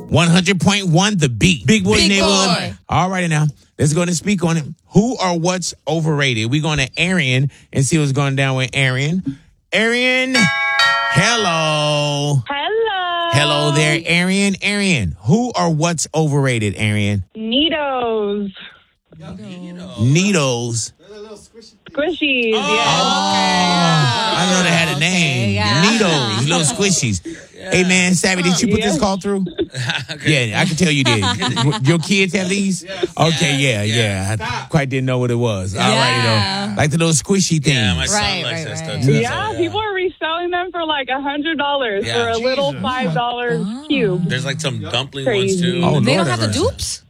100.1 The Beat. Big Boy Big Neighborhood. Boy. All right, now. Let's go and speak on it. Who or what's overrated? We're going to Arian and see what's going down with Arian. Arian, hello. Hello. Hello there, Arian. Arian, who or what's overrated, Arian? Neatos. Needles. Squishies. Oh, I know they had a name. yeah. Needles, little squishies. Hey, man, Savvy, did you put this call through? Yeah, I can tell you did. Your kids have these? Okay, yeah. I quite didn't know what it was. All right, though. Like the little squishy thing. Yeah, my son Right, likes right, that right. stuff too. Yeah, people are reselling them for like $100 Yeah. for a little Jesus. $5 cube. There's like some dumpling Crazy. ones too. Oh, They Lord don't have the have mercy. dupes?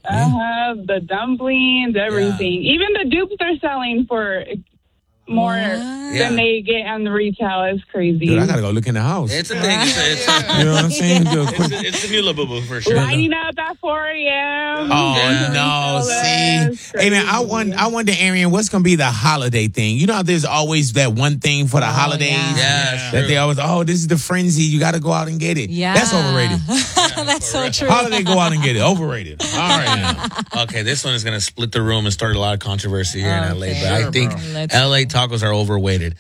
The dumplings, everything. Even the dupes they're selling for more than they get on the retail. Is crazy. Dude, I got to go look in the house. It's a thing. It's You know what I'm saying? Do a quick- it's a new little boo for sure. Lining up at 4 a.m. Oh, no. See? Hey, man, I wonder, Arian, what's going to be the holiday thing? You know how there's always that one thing for the holidays? yeah. That they always, this is the frenzy. You got to go out and get it. Yeah. That's overrated. That's so true. Holiday, go out and get it. Overrated. All right. Now. Okay, this one is going to split the room and start a lot of controversy here in LA. Okay. But I Sure, think bro. Let's- LA tacos are overrated.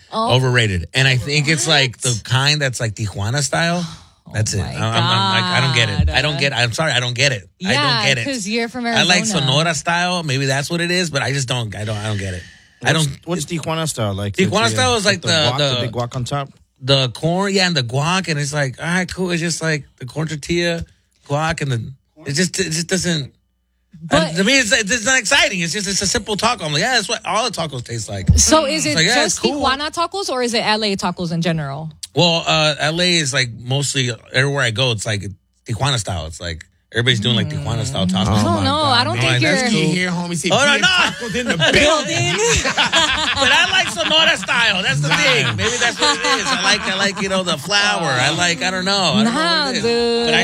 And I think it's like the kind that's like Tijuana style. That's it. my I don't get it. God. I'm sorry, I don't get it. I Yeah, don't get it. because you're from I Arizona. like Sonora style. Maybe that's what it is, but I just don't. I don't get it. What's Tijuana style like? Tijuana style is like guac, the big guac on top. The corn, and the guac, and it's like, all right, cool. It's just like the corn tortilla, guac, and it just doesn't. But- to me, it's not exciting. It's a simple taco. I'm like, yeah, that's what all the tacos taste like. So is it Like, yeah, just it's cool. Tijuana tacos or is it LA tacos in general? Well, LA is like mostly everywhere I go. It's like Tijuana style. It's like everybody's doing like Tijuana style tacos. I don't know. I don't think you're... That's key here, homie. See, Oh, no, big no. tacos in the building. But I like Sonora style. That's the thing. Maybe that's what it is. I like the flour. I don't know. I don't know Nah, what it is. dude. But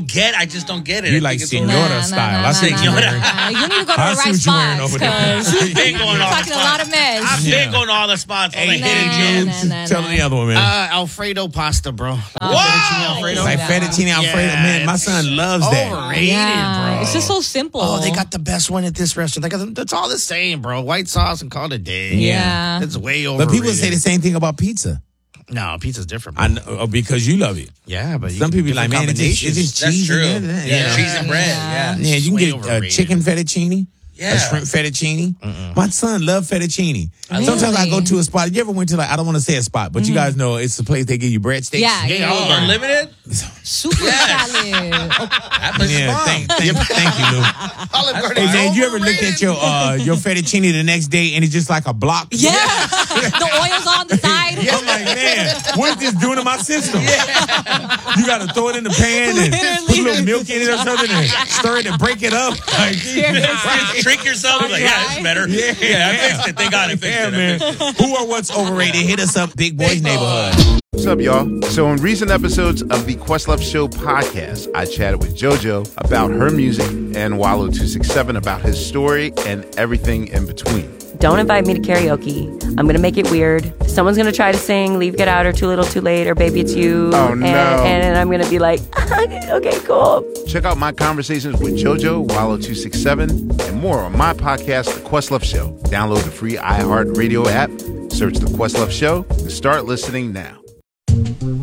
I just don't get it. You I like think it's Senora style. I see what you're wearing. You need to go to I the see right what you're wearing spots over there. because I've been going you're all the talking a lot of mess. I've been going to all the spots. All the hidden gems. Nah. Tell me the other one, man. Alfredo pasta, bro. Wow. Alfredo. Like fettuccine Alfredo. Yeah, Man, my it's son loves that. Overrated, Yeah. bro. It's just so simple. Oh, they got the best one at this restaurant. That's all the same, bro. White sauce and call it a day. Yeah. It's way But overrated. people say the same thing about pizza. No, pizza's different. I Bro. know, because you love it. Yeah, but Some people like, man, it's just That's cheese. true. And Yeah, cheese and bread. Yeah. Yeah, you can Way get overrated. chicken fettuccine, Yeah. a shrimp fettuccine. My son loves fettuccine. Sometimes I go to a spot. You ever went to I don't want to say a spot, but you guys know it's the place they give you breadsticks. Yeah. Oh, unlimited? Super Yes. salad. That place is Yeah, bomb. thank you, Lou. Olive Garden. Hey man, you ever looked at your fettuccine the next day and it's just like a block? Yeah. The oil's on the side. I'm like, man, what's this doing to my system? You got to throw it in the pan and put a little milk in it or something and stir it and break it up. Like, Trick yourself. Like, yeah, it's better. Yeah, I fixed it. They got it. Fixed yeah, it. man. Who or what's overrated? Hit us up, Big Boys Neighborhood. What's up, y'all? So in recent episodes of the Questlove Show podcast, I chatted with JoJo about her music and Wallow267 about his story and everything in between. Don't invite me to karaoke. I'm going to make it weird. Someone's going to try to sing Leave, Get Out, or Too Little, Too Late, or Baby It's You. Oh, no. And I'm going to be like, okay, cool. Check out my conversations with JoJo, Wallow267, and more on my podcast, The Questlove Show. Download the free iHeartRadio app, search The Questlove Show, and start listening now.